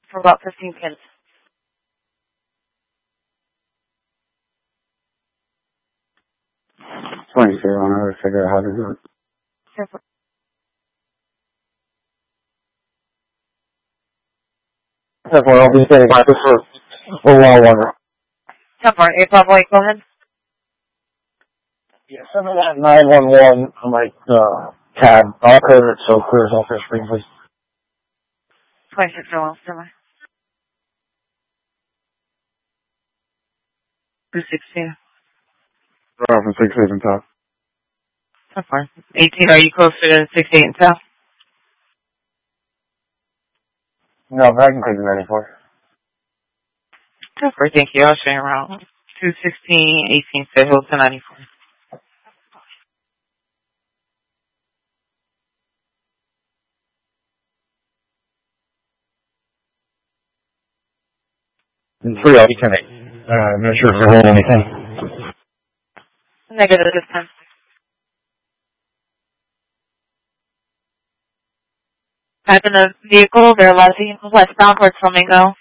for about 15 pins. 22, I don't know, figure out how to do it. Super. Therefore, I'll be standing by for a while longer. 10-4, Bravo 8, go ahead. Yeah, 71911 on my tab. I'll clear it so it clears off your screen, please. 26 Joel, semi. 216. From 6-8 and top. 10-4. 18, are you closer to 6-8 and south? No, but I can take the 94. 10-4, thank you. I'll show you around. 216, 18, scheduled to 94. And 3, I'll be 10-8. I'm not sure if they're holding anything. Negative this time. Type in the vehicle, they're westbound towards Flamingo.